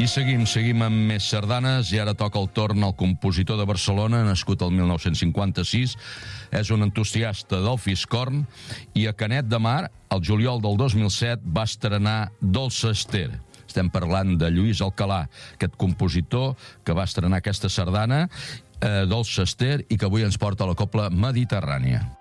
I seguim amb més sardanes, i ara toca el torn al compositor de Barcelona, nascut el 1956. És un entusiasta del fiscorn, i a Canet de Mar, el juliol del 2007, va estrenar Dolça Ester. Estem parlant de Lluís Alcalà, aquest compositor que va estrenar aquesta sardana, Dolça Ester, i que avui ens porta a la Cobla Mediterrània.